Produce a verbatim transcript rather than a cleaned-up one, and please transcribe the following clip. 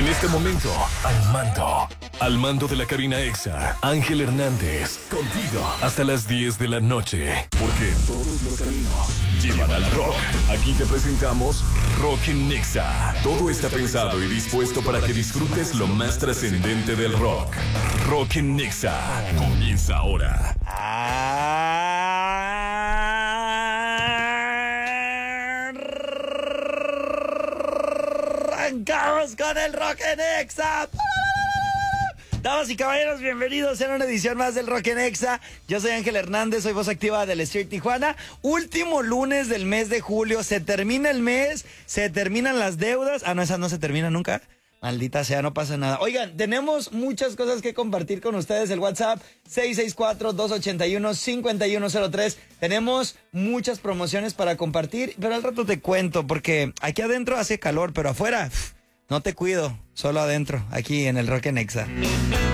En este momento, al mando, al mando de la cabina Exa, Ángel Hernández, contigo hasta las diez de la noche, porque todos los caminos llevan al rock. Aquí te presentamos Rock en Exa. Todo está pensado y dispuesto para que disfrutes lo más trascendente del rock. Rock en Exa comienza ahora. Arrancamos con el Rock en Exa. Damas y caballeros, bienvenidos a una edición más del Rock en Exa. Yo soy Ángel Hernández, soy voz activa del Street Tijuana. Último lunes del mes de julio, se termina el mes, se terminan las deudas. Ah, no, esas no se terminan nunca. Maldita sea, no pasa nada. Oigan, tenemos muchas cosas que compartir con ustedes. El WhatsApp seis seis cuatro, dos ocho uno, cinco uno cero tres. Tenemos muchas promociones para compartir, pero al rato te cuento, porque aquí adentro hace calor, pero afuera no te cuido, solo adentro, aquí en el Rock en Exa.